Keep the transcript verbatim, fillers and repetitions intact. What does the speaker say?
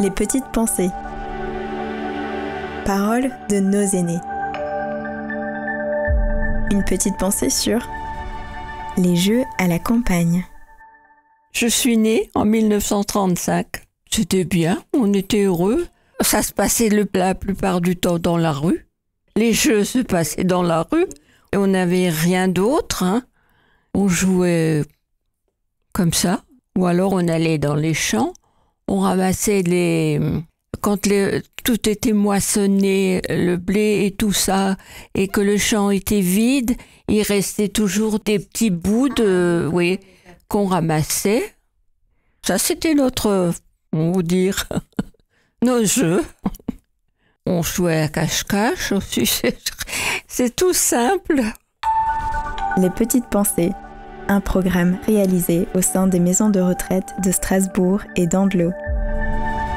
Les petites pensées. Paroles de nos aînés. Une petite pensée sur les jeux à la campagne. Je suis née en mille neuf cent trente-cinq. C'était bien, on était heureux. Ça se passait le, la plupart du temps dans la rue. Les jeux se passaient dans la rue. Et on n'avait rien d'autre. Hein. On jouait comme ça. Ou alors on allait dans les champs. On ramassait les... Quand les... tout était moissonné, le blé et tout ça, et que le champ était vide, il restait toujours des petits bouts de... Oui, qu'on ramassait. Ça, c'était notre... On va dire... nos jeux. On jouait à cache-cache aussi. C'est tout simple. Les petites pensées. Un programme réalisé au sein des maisons de retraite de Strasbourg et d'Andelot.